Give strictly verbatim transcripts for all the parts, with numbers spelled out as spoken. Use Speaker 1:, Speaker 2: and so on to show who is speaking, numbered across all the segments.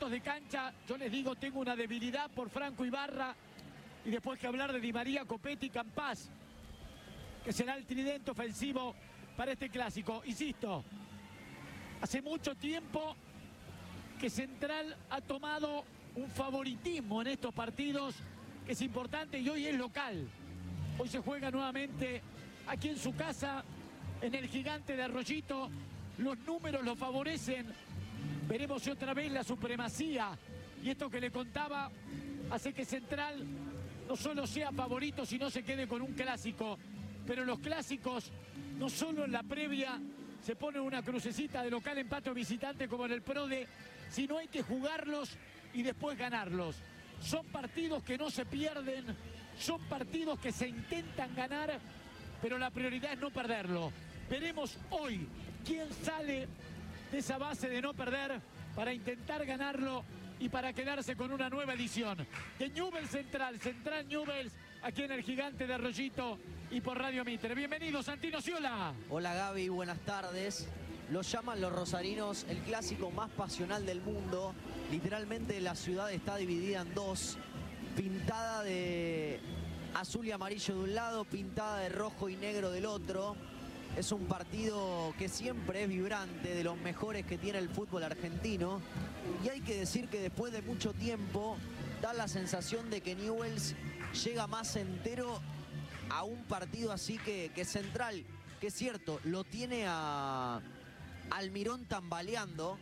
Speaker 1: metros de cancha, yo les digo, tengo una debilidad por Franco Ibarra. Y después que hablar de Di María, Copetti y Campás, que será el tridente ofensivo para este clásico. Insisto, hace mucho tiempo que Central ha tomado un favoritismo en estos partidos, que es importante, y hoy es local. Hoy se juega nuevamente aquí en su casa, en el Gigante de Arroyito. Los números lo favorecen. Veremos si otra vez la supremacía y esto que le contaba hace que Central no solo sea favorito, sino se quede con un clásico. Pero los clásicos, no solo en la previa se pone una crucecita de local, empate o visitante como en el PRODE, sino hay que jugarlos y después ganarlos. Son partidos que no se pierden, son partidos que se intentan ganar, pero la prioridad es no perderlo. Veremos hoy quién sale de esa base de no perder para intentar ganarlo y para quedarse con una nueva edición de Newell's Central, Central Newell's, aquí en el Gigante de Arroyito y por Radio Mitre. Bienvenido, Santino Ciola.
Speaker 2: Hola Gaby, buenas tardes. Lo llaman los rosarinos el clásico más pasional del mundo. Literalmente la ciudad está dividida en dos, pintada de azul y amarillo de un lado, pintada de rojo y negro del otro. Es un partido que siempre es vibrante, de los mejores que tiene el fútbol argentino. Y hay que decir que después de mucho tiempo da la sensación de que Newell's llega más entero a un partido así que, que Central, que es cierto, lo tiene a Almirón tambaleando,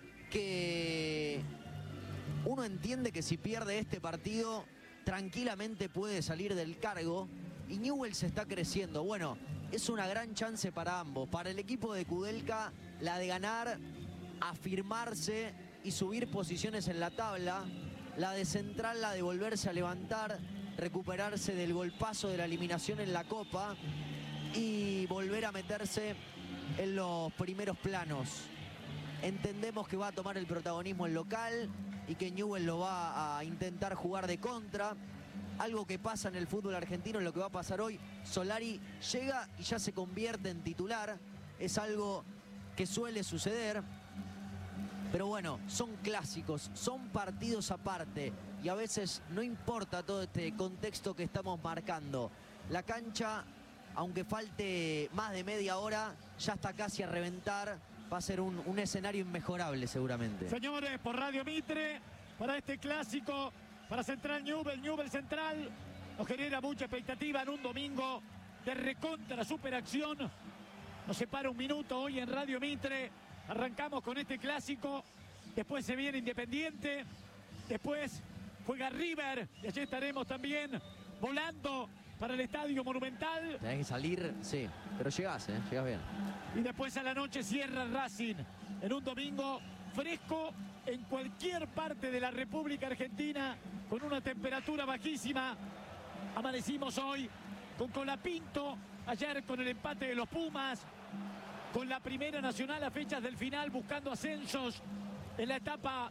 Speaker 2: que uno entiende que si pierde este partido tranquilamente puede salir del cargo, y Newell's está creciendo. Bueno, es una gran chance para ambos. Para el equipo de Kudelka, la de ganar, afirmarse y subir posiciones en la tabla. La de Central, la de volverse a levantar, recuperarse del golpazo de la eliminación en la Copa y volver a meterse en los primeros planos. Entendemos que va a tomar el protagonismo el local y que Newell's lo va a intentar jugar de contra. Algo que pasa en el fútbol argentino, en lo que va a pasar hoy. Solari llega y ya se convierte en titular. Es algo que suele suceder. Pero bueno, son clásicos, son partidos aparte. Y a veces no importa todo este contexto que estamos marcando. La cancha, aunque falte más de media hora, ya está casi a reventar. Va a ser un, un escenario inmejorable seguramente.
Speaker 1: Señores, por Radio Mitre, para este clásico, para Central Newell's, Newell's Central, nos genera mucha expectativa en un domingo de recontra superacción. Nos separa un minuto hoy en Radio Mitre. Arrancamos con este clásico. Después se viene Independiente. Después juega River. Y allí estaremos también volando para el Estadio Monumental.
Speaker 2: Tenés que salir, sí, pero llegás, ¿eh? Llegás bien.
Speaker 1: Y después a la noche cierra Racing en un domingo fresco en cualquier parte de la República Argentina, con una temperatura bajísima. Amanecimos hoy con Colapinto, ayer con el empate de los Pumas, con la Primera Nacional a fechas del final buscando ascensos en la etapa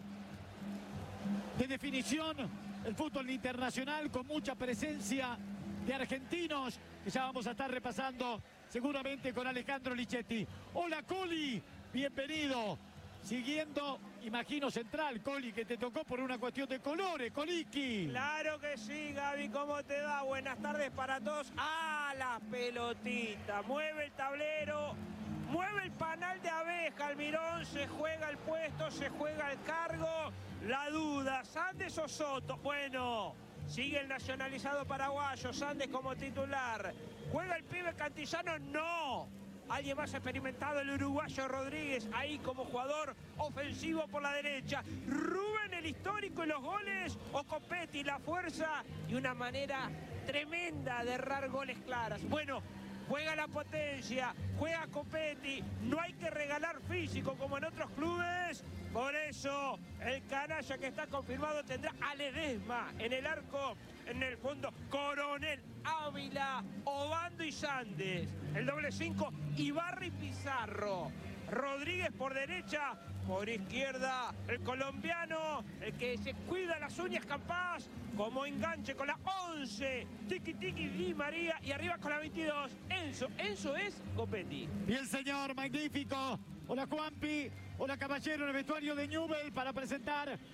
Speaker 1: de definición. El fútbol internacional con mucha presencia de argentinos que ya vamos a estar repasando seguramente con Alejandro Lichetti. Hola Coli, bienvenido. Siguiendo, imagino, Central, Coli, que te tocó por una cuestión de colores, Coliki.
Speaker 3: Claro que sí, Gaby, ¿cómo te va? Buenas tardes para todos. ¡Ah, la pelotita! Mueve el tablero, mueve el panal de abeja, Almirón, se juega el puesto, se juega el cargo. La duda, ¿Sandes o Soto? Bueno, sigue el nacionalizado paraguayo, Sandes como titular. ¿Juega el pibe Cantillano? ¡No! Alguien más experimentado, el uruguayo Rodríguez, ahí como jugador ofensivo por la derecha. Rubén, el histórico y los goles, o Copetti, la fuerza y una manera tremenda de errar goles claras. Bueno, juega la potencia, juega Copetti, no hay que regalar físico como en otros clubes. Por eso el canalla que está confirmado tendrá a Ledesma en el arco. En el fondo, Coronel, Ávila, Obando y Sandes. El doble cinco, Ibarra y Pizarro. Rodríguez por derecha, por izquierda, el colombiano, el que se cuida las uñas capaz, como enganche con la once. Tiki Tiki Di María y arriba con la veintidós. Enzo, Enzo es Copetti.
Speaker 1: Bien, señor, magnífico. Hola Juanpi, hola caballero, en el vestuario de Newell's para presentar